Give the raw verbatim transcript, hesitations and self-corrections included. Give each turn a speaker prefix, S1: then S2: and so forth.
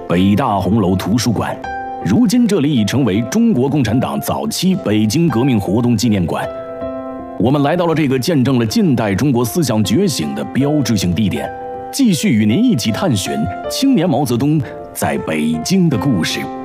S1: 北大红楼图书馆。如今这里已成为中国共产党早期北京革命活动纪念馆。我们来到了这个见证了近代中国思想觉醒的标志性地点，继续与您一起探寻青年毛泽东在北京的故事。